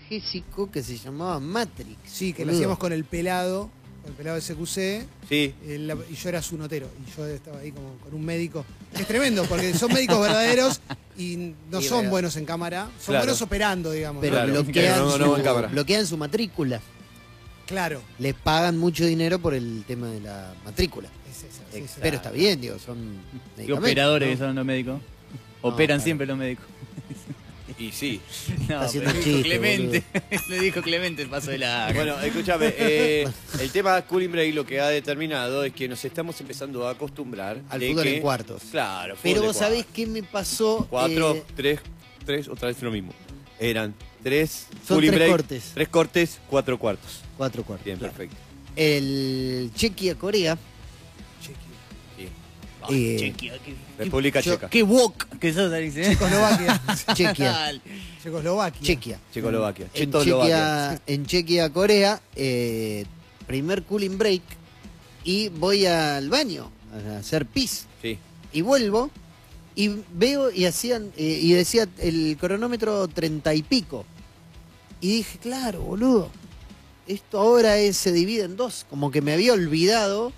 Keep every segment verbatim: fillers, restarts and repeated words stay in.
analgésico que se llamaba Matrix. Sí, que boludo. lo hacíamos con el pelado, con el pelado de S Q C. Sí. El, y yo era su notero. Y yo estaba ahí como con un médico. Es tremendo, porque son médicos verdaderos y no Sí, son verdad. buenos en cámara. Son Claro. buenos operando, digamos. Pero ¿no? Claro, bloquean, no, su, no en cámara. bloquean su matrícula. Claro. Les pagan mucho dinero por el tema de la matrícula. Es esa, sí, sí. Pero está bien, digo, son ¿Qué medicamentos, operadores ¿no? que son los médicos? No, Operan claro. siempre los médicos. Y sí. No, haciendo pero dijo chiste, Clemente. Le dijo Clemente el paso de la... Bueno, escúchame, eh, el tema Cooling Break lo que ha determinado es que nos estamos empezando a acostumbrar Al de fútbol que, en cuartos. Claro, fútbol Pero de vos sabés cuartos. qué me pasó. Cuatro, Eh, tres, tres, otra vez lo mismo. Eran tres Son cooling tres break, cortes. tres cortes, cuatro cuartos. Cuatro cuartos. Bien, claro. perfecto. El Chequia-Corea. Bien. Ah, eh, Chequia, qué- República yo- Checa. Qué wok que sos, dice. Checoslovaquia. Chequia. Checoslovaquia. Chequia. Checoslovaquia. En Chetoslovaquia. Chequia, en Chequia, Corea, eh, primer cooling break y voy al baño a hacer pis. Sí. Y vuelvo y veo y hacían eh, y decía el cronómetro treinta y pico. Y dije, claro, boludo, esto ahora es- se divide en dos. Como que me había olvidado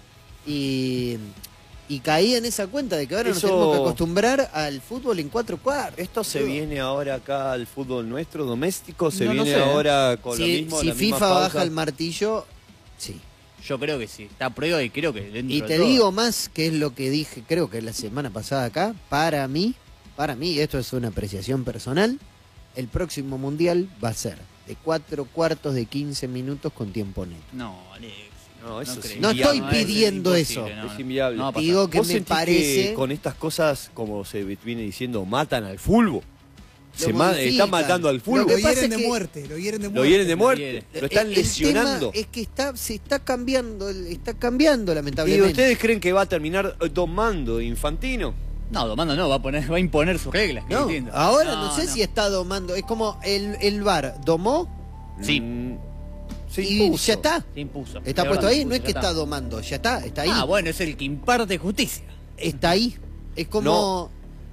y, y caí en esa cuenta de que ahora nos Eso- tenemos que acostumbrar al fútbol en cuatro cuartos. ¿Esto se boludo. viene ahora acá al fútbol nuestro, doméstico? ¿Se No, no viene sé. ahora con lo Si, mismo? si la misma FIFA pausa? baja el martillo, sí. Yo creo que sí. Está a prueba y creo que dentro Y de te todo. digo más, que es lo que dije, creo que la semana pasada acá, para mí, para mí, esto es una apreciación personal, el próximo mundial va a ser de cuatro cuartos de quince minutos con tiempo neto. No, Alex. No, eso creo. sí. No estoy es pidiendo imposible, eso. no, Es no. inviable. No va a pasar. Digo que ¿Vos me sentís parece... que con estas cosas, como se viene diciendo, matan al fútbol? Se Lo ma- modifican. están matando al Lo fútbol. que Lo pasa hieren es de que- muerte. Lo hieren de muerte. Lo hieren de Lo muerte, hieren. lo están El- el lesionando. tema es que está, se está cambiando, está cambiando ¿Y lamentablemente. ustedes creen que va a terminar eh, domando Infantino? No, Domando no, va a poner, va a imponer sus reglas. que No, entiendo. ahora no, sé si está domando, es como el, el V A R domó Sí. Mm, se y impuso. ya está. Se impuso. Está De puesto verdad, ahí, se no es impuso, que ya está domando, ya está, está ahí. Ah, bueno, es el que imparte justicia. Está ahí. Es como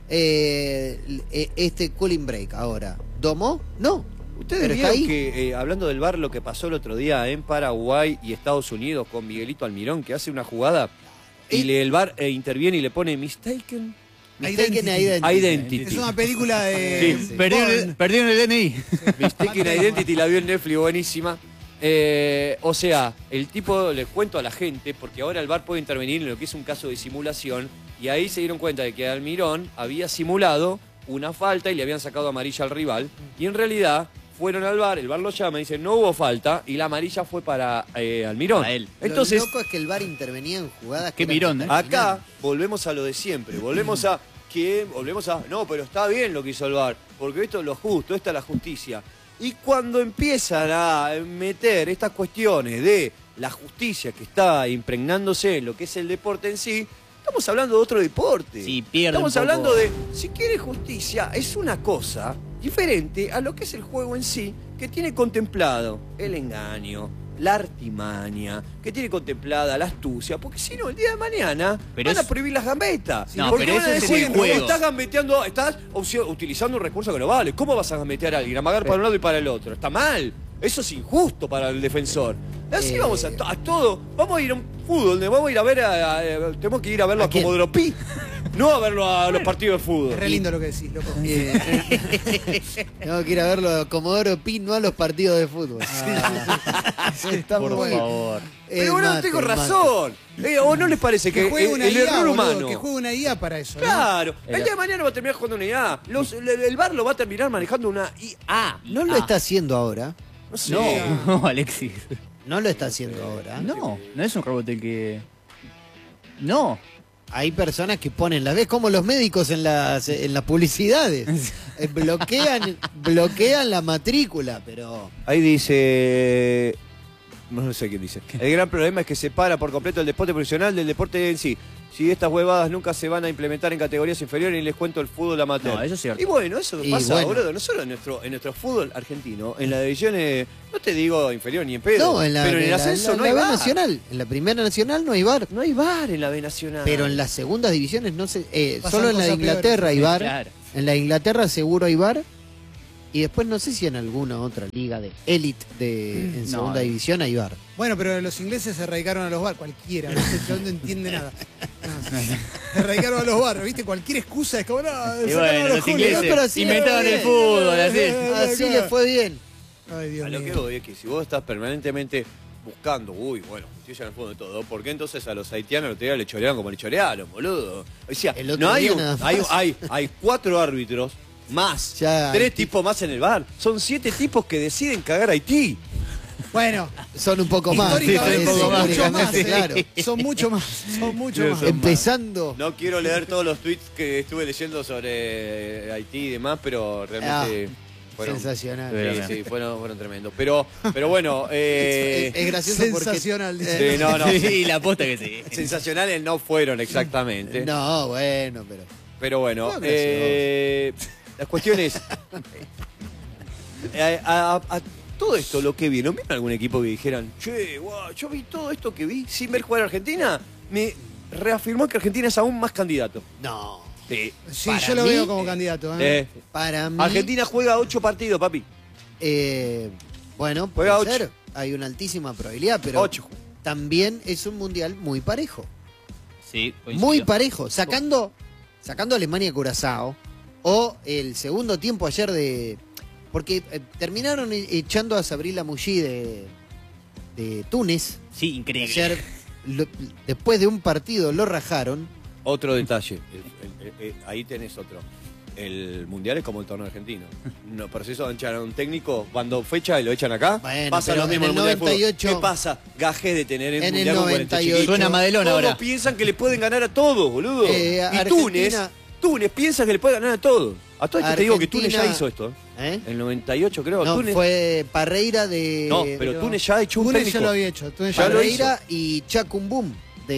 eh, eh, este cooling break ahora. ¿Domó? No. Ustedes Pero está vieron ahí. que, eh, hablando del V A R, lo que pasó el otro día en Paraguay y Estados Unidos con Miguelito Almirón, que hace una jugada y Eh. le, el V A R eh, interviene y le pone mistaken Mistaken Identity. Identity. identity. Es una película de... Sí, sí. Perdieron el, Bond. perdieron el D N I. Mistaken Identity, la vio en Netflix, buenísima. Eh, o sea, el tipo, les cuento a la gente, porque ahora el V A R puede intervenir en lo que es un caso de simulación, y ahí se dieron cuenta de que Almirón había simulado una falta y le habían sacado amarilla al rival, y en realidad fueron al V A R, el V A R lo llama y dice, no hubo falta, y la amarilla fue para eh, Almirón. Para él. Entonces, Lo loco es que el V A R intervenía en jugadas Qué que eran mirón, ¿eh? acá volvemos a lo de siempre, volvemos a que, volvemos a, no, pero está bien lo que hizo el V A R, porque esto es lo justo, esta es la justicia. Y cuando empiezan a meter estas cuestiones de la justicia que está impregnándose en lo que es el deporte en sí, estamos hablando de otro deporte. Sí, pierde Estamos un poco. hablando de, si quiere justicia, es una cosa diferente a lo que es el juego en sí, que tiene contemplado el engaño, la artimaña, que tiene contemplada la astucia, porque si no, el día de mañana Pero van a es- prohibir las gambetas. No, porque pero van a eso es en decir, el "No, juego". estás gambeteando, estás usi- utilizando un recurso que no vale. ¿Cómo vas a gambetear a alguien? Amagar para un lado y para el otro. Está mal. Eso es injusto para el defensor. Así Eh. vamos a, to- a todo. Vamos a ir a un fútbol, vamos a ir a ver a, a- tenemos que ir a verlo ¿A a, quién? Comodoro Pi, no a verlo a los partidos de fútbol. Es re lindo lo que decís, loco. Eh, Tengo que ir a verlo a Comodoro Pi, no a los partidos de fútbol. Está Por muy- favor. Pero Eh, bueno, mate, tengo mate. razón. Eh, ¿O no les parece que, Que juegue el, una el I A, error boludo, humano? que juegue una I A para eso, ¿no? Claro, el Era- día de mañana va a terminar jugando una I A. Los- el, el V A R lo va a terminar manejando una I A. No lo Ah. está haciendo ahora. No sé. No, no, Alexis. No lo está haciendo ahora. No, no es un robot el que. No. Hay personas que ponen, ¿la ves como los médicos en las en las publicidades? Eh, bloquean, bloquean la matrícula, pero Ahí dice. No sé quién dice. El gran problema es que separa por completo el deporte profesional del deporte en sí. Si estas huevadas nunca se van a implementar en categorías inferiores, y les cuento el fútbol amateur. No, eso es cierto. Y bueno, eso Y pasa, bueno. boludo. No solo en nuestro, en nuestro fútbol argentino, en las divisiones, no te digo inferior ni en pedo, no, en la, pero en en el la- ascenso en no la hay B V A R. nacional, en la primera nacional no hay V A R, No hay V A R en la B nacional. pero en las segundas divisiones no sé, eh, Pasan solo en la de cosas Inglaterra peores. hay V A R, Claro. en la de Inglaterra seguro hay V A R, Y después no sé si en alguna otra liga de élite de, en No, segunda eh. división hay bar. Bueno, pero los ingleses se erradicaron a los bar, cualquiera, ¿viste? Yo no entiende nada. No, se erradicaron a los bar, ¿viste? Cualquier excusa es como, no, Y sacaron bueno, a los Julios. ingleses pero así inventaron le el fue fútbol, así. Así le fue bien. Ay, Dios A lo que mío. voy es que si vos estás permanentemente buscando, uy, bueno, justicia en el fondo de todo, ¿por qué entonces a los haitianos el otro día le chorearon como le chorearon, boludo? O sea, El otro no hay, día un- nada más. hay, hay, hay cuatro árbitros más, Ya, tres Haití. tipos más en el bar. Son siete tipos que deciden cagar a Haití. Bueno, Son un poco más. históricamente Sí, son sí, mucho más, históricamente, eh. claro. Son mucho más, son mucho más. Empezando. No quiero leer todos los tweets que estuve leyendo sobre Haití y demás, pero realmente fueron, Sensacional. sí, sí, fueron, fueron tremendos. Pero, pero bueno, eh, es, es gracioso Sensacional, porque. dice. sí, no, no, Sí, la aposta que sí. sensacionales no fueron exactamente. No, bueno, pero. Pero bueno, No, gracias. eh, la cuestión es, eh, a, a- a todo esto, lo que vi, ¿no vieron algún equipo que dijeran, che, guau, yo vi todo esto que vi sin ver jugar a Argentina? Me reafirmó que Argentina es aún más candidato. No. Sí. Sí, Para yo lo mí, veo como candidato. ¿eh? Eh, Para mí. Argentina juega ocho partidos, papi. eh, bueno, puede Juega ocho. ser. Hay una altísima probabilidad, pero. Ocho. También es un mundial muy parejo. Sí, coincido. Muy parejo. Sacando, sacando a Alemania y Curazao. O el segundo tiempo ayer de. Porque eh, terminaron e- echando a Sabrina Mouchi de, de Túnez. Sí, increíble. Ayer, lo- después de un partido, lo rajaron. Otro detalle, el- el- el- ahí tenés otro. El mundial es como el torneo argentino. No, por eso echan a un técnico cuando fecha y lo echan acá. Bueno, pasa pero lo mismo en en el el mundial de fútbol. noventa y ocho ¿Qué pasa? Gajé de tener el En el mundial con cuarenta noventa y ocho. chiquitos. Suena Madelón Todos ahora. piensan que le pueden ganar a todos, boludo. Eh, y Argentina- Túnez, Túnez piensa que le puede ganar a todos. A todo esto te digo que Túnez ya Argentina- hizo esto. ¿Eh? En el noventa y ocho creo. No, Túnez, fue Parreira de. no, pero Túnez ya ha hecho un Túnez técnico. ya lo había hecho. Túnez Ya ya lo lo hizo. Parreira y Chakumbum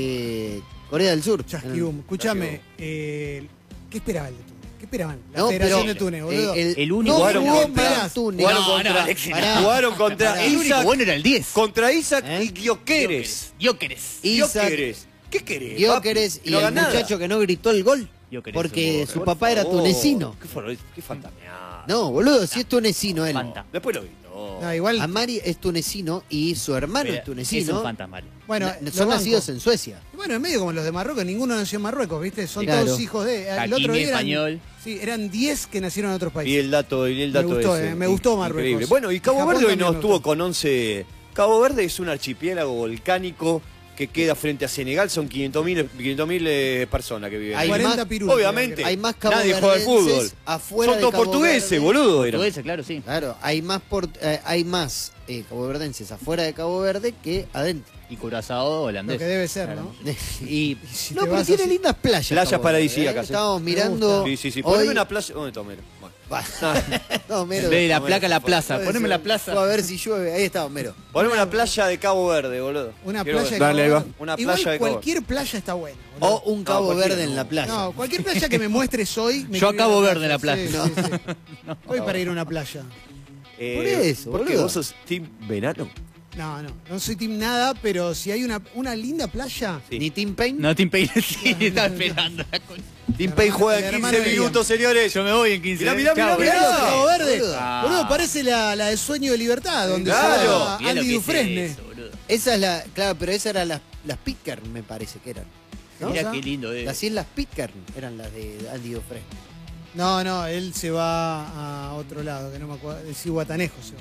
de Corea del Sur. Chasquibum. Escúchame, eh, ¿qué esperaban de Túnez? ¿Qué esperaban? La No, Federación pero, de Túnez, eh, boludo. el, El único no jugaron jugó contra- para Túnez. Jugaron No, no, contra, Alexis, no. Pará. jugaron contra Pará. El único Isaac, bueno era el diez. contra Isaac ¿Eh? y Gyökeres. Gyökeres. Isaac, Gyökeres. ¿Qué querés? Gyökeres papi? y No el hagan nada. muchacho que no gritó el gol. Gyökeres, Porque por su Por papá era favor. tunecino. Qué, for- qué fantameada. No, boludo, si es tunecino él. Fanta. Después lo gritó. No, igual, Amari es tunecino y su hermano Mira, es Es tunecino. un fantasmal. bueno, Na- lo son banco. nacidos en Suecia. Bueno, es medio como los de Marruecos, ninguno nació en Marruecos, ¿viste? Son Claro. todos hijos de. El Hakimi, otro día eran, español. sí, eran diez que nacieron en otros Y países. el dato, y el Me dato gustó, ese. eh, me gustó In- Marruecos. Increíble. Bueno, y Cabo Japón Verde hoy también no me estuvo gustó. con once. Cabo Verde es un archipiélago volcánico que queda frente a Senegal. Son quinientos mil eh, personas que viven Hay ahí. cuarenta más- pirulos. Obviamente. Hay más Nadie juega al fútbol. caboverdenses afuera Son de todos Cabo portugueses, Verde. boludo. eran. Portuguesa, claro, sí. Claro, hay más por, eh, hay más eh, caboverdenses afuera de Cabo Verde que adentro. Y Curazao Lo holandés. que debe ser, ¿no? y si no, te pero vas tiene así- lindas playas. Playas Cabo Verde, paradisíacas, ¿eh? ¿eh? Estábamos Me mirando. Sí, sí, sí. hoy- Poneme una playa. ¿Dónde está Homero? Bueno. Va. no, En Homero. vez de la Homero, placa, la por plaza. Puede Poneme ser. la Fue plaza. a ver si llueve. Ahí está Homero. Poneme una playa de Cabo Verde, boludo. Una Quiero playa ver. de Dale, ahí Cabo va. Verde. Una Igual playa de Cabo cualquier playa está buena. O boludo. un Cabo cualquiera Verde en no. la playa. No, cualquier playa que me muestres hoy. Me Yo a quiero ir Cabo la Verde en la playa. Sí, sí, sí. Hoy para ir a una playa. Eh, Por eso, ¿Por qué boludo. vos sos team verano? No, no, no soy team nada, pero si hay una, una linda playa. Sí. Ni Tim Payne. No, Tim Payne sí, estaba esperando. la con- Team El Payne hermano- juega el en hermano quince de minutos, señores. Yo me voy en quince. Mirá, mirá, Chao, mirá, Mirá, mirá. Cabo Verde. boludo. Ah. Boludo, parece la, la de Sueño de Libertad, donde Claro. estaba Mirá lo Andy que es Dufresne. eso, boludo. Esa es la. Claro, pero esas eran las, las Pitcairn, me parece que eran. ¿no? Mirá ¿no? qué lindo es. Las islas Pitcairn eran las de Andy Dufresne. No, no, él se va a otro lado, que no me acuerdo. El Cihuatanejo se va.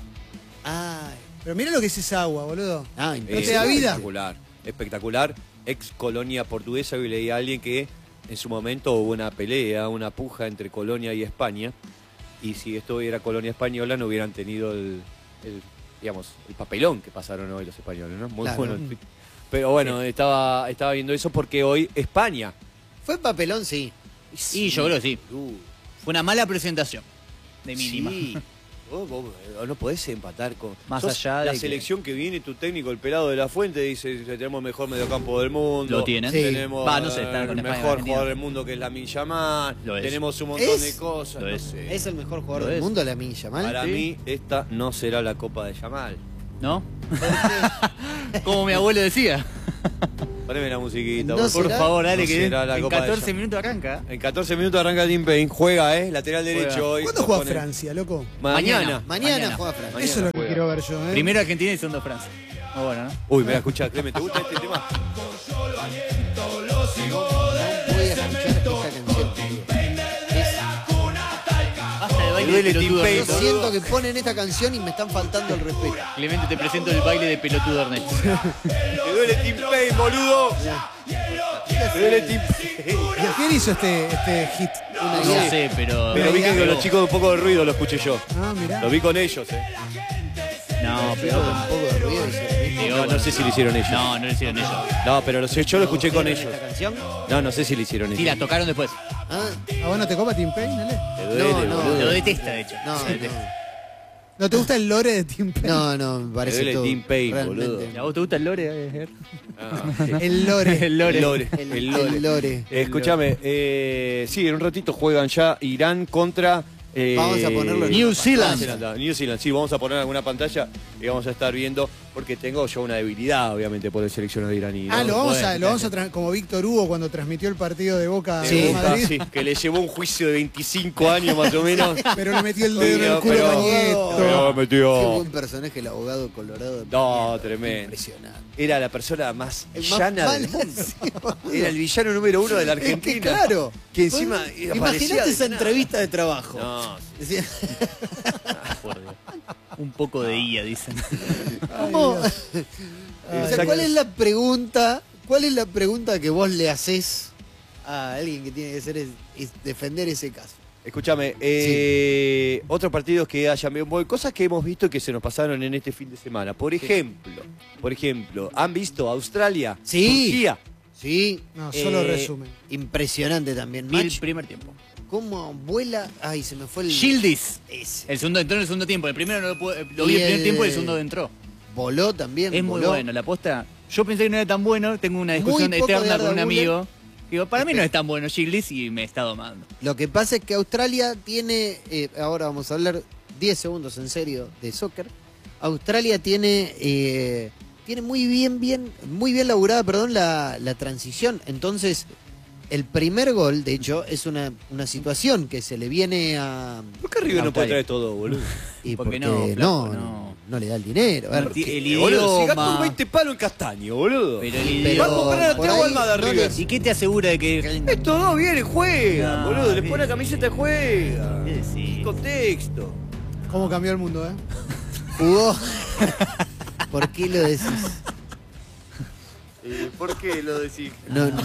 Ay. Pero mira lo que es esa agua, boludo. Ah, ¿No te da vida? Espectacular, espectacular. Ex colonia portuguesa. Hoy leí a alguien que en su momento hubo una pelea, una puja entre Colonia y España. Y si esto era colonia española, no hubieran tenido el, el, digamos, el papelón que pasaron hoy los españoles, ¿no? Muy Claro. bueno. el tweet. Pero bueno, estaba, estaba viendo eso porque hoy España. Fue papelón, sí. Y yo creo que sí. Uh, Fue una mala presentación. De mínima. sí. Vos, vos, eh, no podés empatar con. Más sos allá de la que- selección que viene, tu técnico, el pelado de la Fuente, dice: tenemos el mejor mediocampo del mundo. Lo tienen. Sí. Tenemos Va, no sé, están con el España, mejor Argentina. jugador del mundo que es Lamine Yamal. Lo es. Tenemos un montón ¿Es? de cosas. Lo no es. sé. Es el mejor jugador Lo del es. mundo, la Milla Mal. Para Sí. mí, esta no será la Copa de Yamal. ¿No? Como mi abuelo decía. Poneme la musiquita. No Por será- favor, dale, no que será la en Copa de catorce Champions. minutos arranca. En catorce minutos arranca Tim Payne. Juega, ¿eh? Lateral Juega. derecho hoy. ¿Cuándo Lo juega pone- Francia, loco? Mañana. Mañana, Mañana. juega Francia. Mañana Eso es lo que juega. quiero ver yo, ¿eh? Primero Argentina y segundo Francia. Muy bueno, ¿no? Uy, mira, escucha, Clemente, ¿te gusta este tema? No voy a escuchar esta canción. Es- Basta de baile Me duele de pelotudo, Tim Payne, Yo Ernesto. siento que ponen esta canción y me están faltando el respeto. Clemente, te presento el baile de pelotudo Ernesto. Me duele Tim Payne, boludo. Me duele Tim Payne. ¿Quién hizo este, este hit? Una No idea. sé, pero. Pero vi que con pero- los chicos de un poco de ruido lo escuché yo. Ah, mirá. Lo vi con ellos, ¿eh? No, Pero pero. un poco de ruido y se repite. No, no sé si lo hicieron ellos. No, no lo hicieron ellos. No, pero lo sé, yo lo escuché con ellos. ¿Esta canción? No, no sé si lo hicieron Sí, la ellos. tocaron después. Ah, ¿A vos no te copa Tim Payne, Ale? Te duele, No, no. boludo. Lo detesta, de hecho. no, Lo detesta. no. ¿No te gusta el lore de Tim Payne? No, no, me Me parece duele todo. Tim Payne, realmente. boludo. ¿A vos te gusta el lore? eh? Ah, sí. El lore. El lore. El lore. El, El lore. el lore. Eh, Escúchame, eh, sí, en un ratito juegan ya Irán contra. eh, Vamos a ponerlo en New la Zealand. pantalla. New Zealand, sí, vamos a poner alguna pantalla y vamos a estar viendo, porque tengo yo una debilidad, obviamente, por el seleccionado iraní. ¿no? Ah, lo vamos a, Bueno, lo vamos a tra- como Víctor Hugo cuando transmitió el partido de Boca De Sí. de Boca, Madrid, sí, que le llevó un juicio de veinticinco años más o menos. pero le metió el dedo en el Pero- culo a pero- Mañeto. pero Qué metió. buen personaje el abogado colorado. No, tremendo. Impresionante. Era la persona más El más llana mal- del mundo. sí, boludo. Era el villano número uno de la Es que Argentina. claro. Que encima Vos- aparecía Imaginate de esa nada. entrevista de trabajo. No, Decía, Por Dios. Un poco de I A, dicen. ¿cómo? O sea, Exacto. ¿cuál es la pregunta? ¿Cuál es la pregunta que vos le haces a alguien que tiene que ser es, es defender ese caso? escúchame, eh, otros partidos que hayan bueno, cosas que hemos visto y que se nos pasaron en este fin de semana. Por ejemplo, por ejemplo, ¿han visto Australia? Sí. Turquía. Sí. No, solo eh, resumen. Impresionante también. Vi el Match, primer tiempo. ¿Cómo vuela? Ay, se me fue el. Shieldis. Ese. El segundo entró en el segundo tiempo. El primero no lo, pude- lo vi Y el primer el- tiempo y el segundo entró. Voló también. Es muy voló. bueno. La posta. Yo pensé que no era tan bueno. Tengo una Muy discusión poco de eterna Arda con un Güler. amigo. Digo, para mí no es tan bueno Shieldis y me está domando. Lo que pasa es que Australia tiene, eh, ahora vamos a hablar diez segundos en serio de soccer. Australia tiene, eh, tiene muy bien, bien, muy bien laburada, perdón, la, la transición. Entonces, el primer gol, de hecho, es una, una situación que se le viene a. ¿Por qué River no puede Australia. traer todo, boludo? Y Porque porque no, no, flaco, no, no. no le da el dinero. A ver, No tiene- ¿qué- el Boludo, si idioma. gastó veinte palos en castaño, boludo. Pero el Pero Va a comprar a por Thiago ahí Almada no River. les- ¿Y qué te asegura de que.? Estos dos vienen, juegan, No, boludo. Les pone la bien. camiseta y juega. ¿Qué decís? Contexto. ¿Cómo cambió el mundo, eh? jugó? ¿Por qué lo decís? Eh, ¿Por qué lo decís? No, no.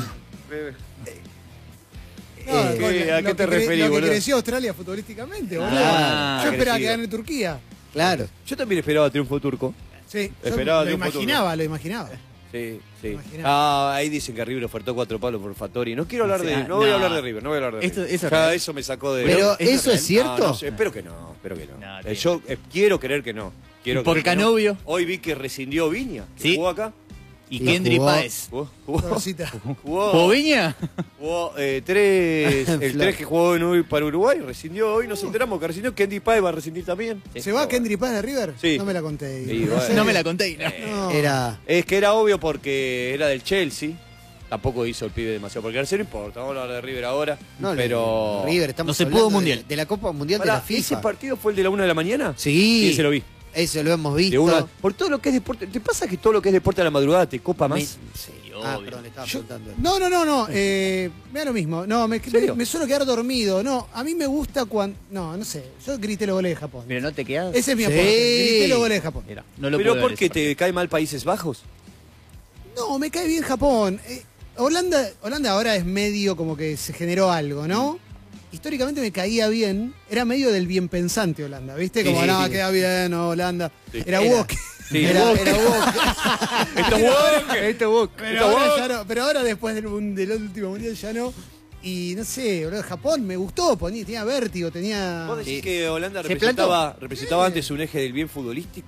No, Eh, con ¿qué- la- a qué lo te que cre- referís, Lo que boludo? creció Australia futbolísticamente, boludo. Ah, Yo esperaba que crecido. gane Turquía. Claro. Yo también esperaba triunfo turco. Sí, yo Esperaba lo triunfo imaginaba, lo imaginaba. Sí, sí. Imaginaba. Ah, ahí dicen que River ofertó cuatro palos por Fattori. No quiero hablar O de. sea, No voy a no. hablar de River, no voy a hablar de Esto- River. eso es Ya real. eso me sacó de. Pero, ¿eso ¿eso es es cierto? No, no sé, espero que no, espero que no. No, Eh, tiene- yo eh, quiero creer que no. Quiero ¿Y por creer que no. Canovio? Hoy vi que rescindió Viña. que Sí. Jugó acá. Y Sí, Kendry jugó. Páez. Jugó. Jugó. Torcita. jugó- ¿Boviña? Jugó eh, tres, el Flaco. tres que jugó en Uruguay para Uruguay, rescindió hoy, nos enteramos que rescindió, Kendi Páez va a rescindir también. ¿Se va Kendry Paz de River? Sí. No me la conté. Sí, No bueno. sé. No me la conté. no. No. Era. Es que era obvio porque era del Chelsea, tampoco hizo el pibe demasiado, porque al no importa, vamos a hablar de River ahora, No, pero... River, estamos No se hablando pudo de- mundial. De, la Copa Mundial Pará, de la FIFA. ¿ese partido fue el de la una de la mañana? Sí. Sí, se lo vi. Eso lo hemos De visto. una- por todo lo que es deporte, ¿te pasa que todo lo que es deporte a la madrugada te copa más? Me- sí. Ah, obvio. perdón, le estaba Yo- preguntando. No, no, no, no. Eh, me da lo mismo. No, me, me, serio? me suelo quedar dormido. No, a mí me gusta cuando. No, no sé. Yo grité los goles de Japón. Pero no te quedas. Ese es mi Sí. aporte. Grité los goles de Japón. Mira, no lo ¿Pero puedo por ver qué ese te cae mal Países Bajos? No, me cae bien Japón. Eh, Holanda, Holanda ahora es medio como que se generó algo, ¿no? Históricamente me caía bien. Era medio del bien pensante Holanda, ¿viste? Como, Sí, no, sí. queda bien, no, Holanda. Sí. Era Era. woke. Sí, Era, Boca. era Boca. Esto es Boca. Este Boca. Pero Está ahora, woke. ya no, pero ahora después del, mun- del último mundial ya no. Y no sé, boludo, Japón me gustó, ponía, tenía vértigo, tenía. ¿Vos decís Sí. que Holanda ¿Se representaba, representaba antes un eje del bien futbolístico?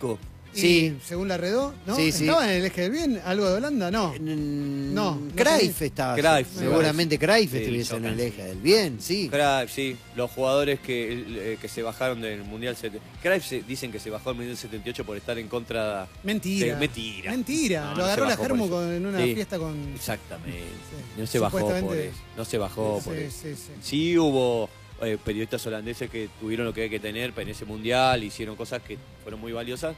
Y Sí. según la redó, ¿no? Sí, sí. ¿Estaba en el eje del bien? ¿Algo de Holanda? No. Mm, No, Cruyff no estaba. Cruyff, seguramente Cruyff Sí, estuviese en el chocan, eje del bien, sí. Cruyff, sí, los jugadores que, eh, que se bajaron del Mundial setenta y ocho. Cruyff se- dicen que se bajó del Mundial setenta y ocho por estar en contra. Mentira. de- mentira. Mentira. No, Lo no agarró se la bajó por Germu eso. con- en una Sí. fiesta con. Exactamente. Sí. No se bajó por Supuestamente- eso. No se bajó por Sí, eso. sí, sí. Sí hubo eh, periodistas holandeses que tuvieron lo que hay que tener en ese mundial, hicieron cosas que fueron muy valiosas,